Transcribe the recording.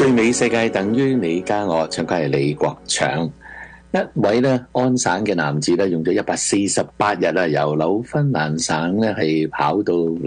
最美世界等於你加我，唱歌係李國祥。一位咧安省嘅男子咧，用咗148日啊，由紐芬蘭省咧係跑到